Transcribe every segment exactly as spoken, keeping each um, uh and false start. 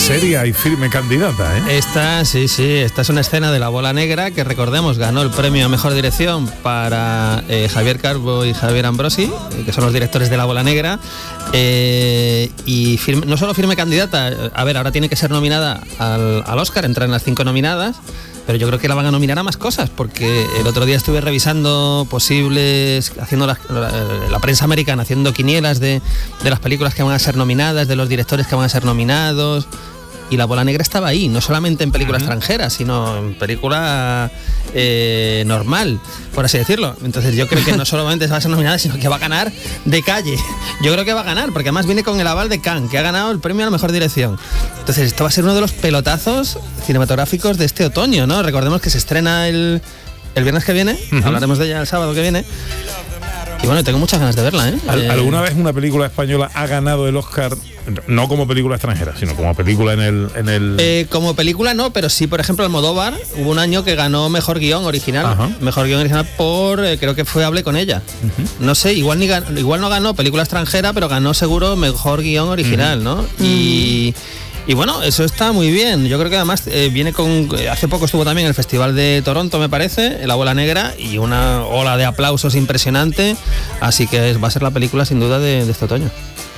seria y firme candidata, ¿eh? Esta, sí, sí, esta es una escena de La Bola Negra que, recordemos, ganó el premio a Mejor Dirección para eh, Javier Calvo y Javier Ambrosi, que son los directores de La Bola Negra. Eh, y firme, no solo firme candidata, a ver, ahora tiene que ser nominada al, al Oscar, entrar en las cinco nominadas, pero yo creo que la van a nominar a más cosas, porque el otro día estuve revisando posibles, haciendo la, la, la prensa americana, haciendo quinielas de, de las películas que van a ser nominadas, de los directores que van a ser nominados, y La Bola Negra estaba ahí, no solamente en película uh-huh. extranjera, sino en película eh, normal, por así decirlo. Entonces yo creo que no solamente va a ser nominada, sino que va a ganar de calle. Yo creo que va a ganar, porque además viene con el aval de Cannes, que ha ganado el premio a la mejor dirección. Entonces esto va a ser uno de los pelotazos cinematográficos de este otoño, ¿no? Recordemos que se estrena el, el viernes que viene, uh-huh. hablaremos de ella el sábado que viene. Y bueno, tengo muchas ganas de verla, ¿eh? ¿Al, ¿Alguna vez una película española ha ganado el Oscar, no como película extranjera, sino como película en el... En el... Eh, como película no, pero sí, por ejemplo, Almodóvar, hubo un año que ganó Mejor Guión Original. Ajá. Mejor Guión Original por, eh, creo que fue Hablé con ella. Uh-huh. No sé, igual, ni ganó, igual no ganó película extranjera, pero ganó seguro Mejor Guión Original, uh-huh. ¿no? Y... Y bueno, eso está muy bien. Yo creo que además eh, viene con... Hace poco estuvo también en el Festival de Toronto, me parece, La Bola Negra, y una ola de aplausos impresionante. Así que va a ser la película sin duda de, de este otoño.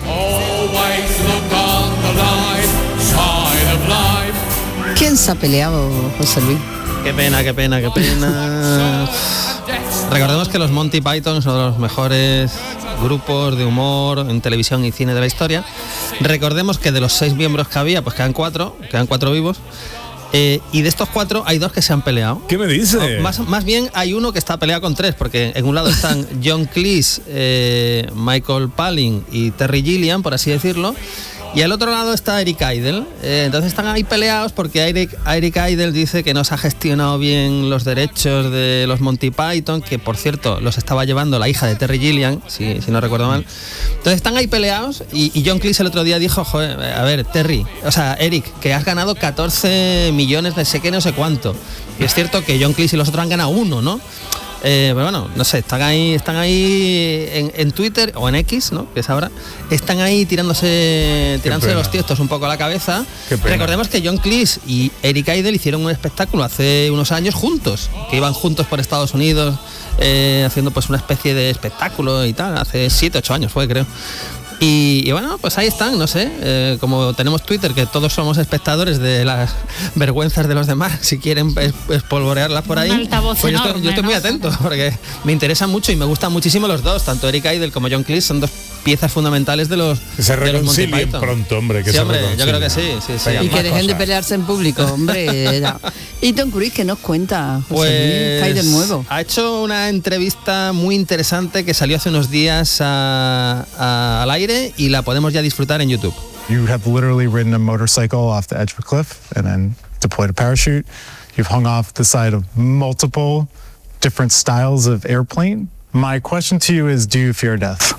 ¿Quién se ha peleado, José Luis? Qué pena, qué pena, qué pena. Recordemos que los Monty Python son los mejores grupos de humor en televisión y cine de la historia. Recordemos que de los seis miembros que había, pues quedan cuatro, quedan cuatro vivos. Eh, y de estos cuatro hay dos que se han peleado. ¿Qué me dice? No, más, más bien hay uno que está peleado con tres, porque en un lado están John Cleese, eh, Michael Palin y Terry Gilliam, por así decirlo. Y al otro lado está Eric Idle. Eh, entonces están ahí peleados porque Eric, Eric Idle dice que no se ha gestionado bien los derechos de los Monty Python, que por cierto los estaba llevando la hija de Terry Gilliam, si, si no recuerdo mal. Entonces están ahí peleados y, y John Cleese el otro día dijo, joder, a ver, Terry, o sea, Eric, que has ganado catorce millones de sé qué, no sé cuánto. Y es cierto que John Cleese y los otros han ganado uno, ¿no? Eh, pero bueno, no sé, están ahí, están ahí en, en Twitter o en X, ¿no? Que es ahora, están ahí tirándose, tirándose los tiestos un poco a la cabeza. Recordemos que John Cleese y Eric Idle hicieron un espectáculo hace unos años juntos, que iban juntos por Estados Unidos eh, haciendo pues una especie de espectáculo y tal, hace siete, ocho años fue, creo. Y, y bueno, pues ahí están, no sé, eh, como tenemos Twitter, que todos somos espectadores de las vergüenzas de los demás, si quieren es, espolvorearlas por ahí, pues yo estoy, yo estoy muy atento, porque me interesan mucho y me gustan muchísimo los dos, tanto Eric Idle como John Cleese, son dos piezas fundamentales de los que se reconcilien pronto, hombre, que sí, se hombre, yo creo que sí, sí, sí. Y que dejen cosas. de pelearse en público, hombre. Y Tom Cruise, ¿qué nos cuenta, José pues, Luis? ¿Qué hay de nuevo? Ha hecho una entrevista muy interesante que salió hace unos días a, a, al aire y la podemos ya disfrutar en YouTube. You have literally ridden a motorcycle off the edge of a cliff and then deployed a parachute. You've hung off the side of multiple different styles of airplane. My question to you is, do you fear death?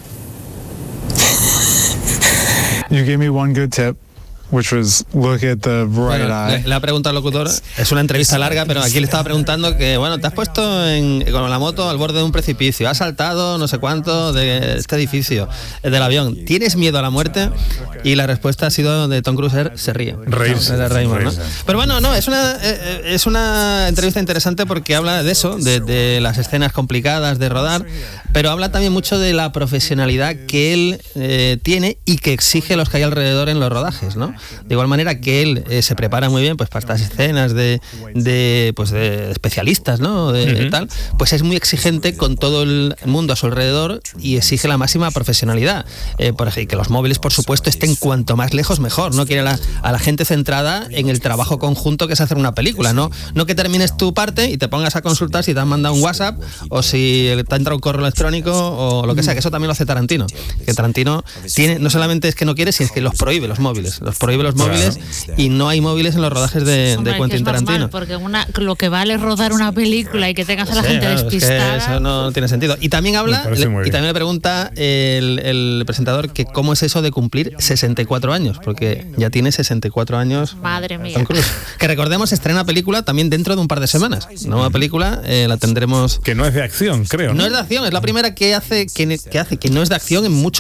You gave me one good tip, which was look at the right bueno, eye. Le, le ha preguntado al locutor, es una entrevista larga, pero aquí le estaba preguntando que, bueno, te has puesto en, con la moto al borde de un precipicio, has saltado no sé cuánto de este edificio, del avión, ¿tienes miedo a la muerte? Y la respuesta ha sido de Tom Cruise, se ríe. Reírse. No, reímos, ¿no? Pero bueno, no, es una, es una entrevista interesante porque habla de eso, de, de las escenas complicadas de rodar, pero habla también mucho de la profesionalidad que él eh, tiene y que exige los que hay alrededor en los rodajes, ¿no? De igual manera que él eh, se prepara muy bien pues para estas escenas de, de, pues, de especialistas, ¿no? De, uh-huh. de tal, pues es muy exigente con todo el mundo a su alrededor y exige la máxima profesionalidad. Eh, por ejemplo, que los móviles, por supuesto, estén cuanto más lejos mejor. No quiere a la, a la gente centrada en el trabajo conjunto que es hacer una película, ¿no? No que termines tu parte y te pongas a consultar si te han mandado un WhatsApp o si te ha entrado un correo electrónico o lo que sea, que eso también lo hace Tarantino. Que Tarantino tiene, no solamente es que no quiere, sino es que los prohíbe los móviles. Los prohíbe los móviles claro. Y no hay móviles en los rodajes de, Hombre, de Quentin es Tarantino. Normal, porque una, lo que vale es rodar una película y que tengas a la sí, gente claro, despistada. Es que eso no tiene sentido. Y también habla, le, y también le pregunta el, el presentador que cómo es eso de cumplir sesenta y cuatro años, porque ya tiene sesenta y cuatro años. Madre mía. Tom Cruise. Que recordemos, estrena película también dentro de un par de semanas. Nueva película, eh, la tendremos. Que no es de acción, creo. No, no es de acción, es la primera que hace que, que hace que no es de acción en mucho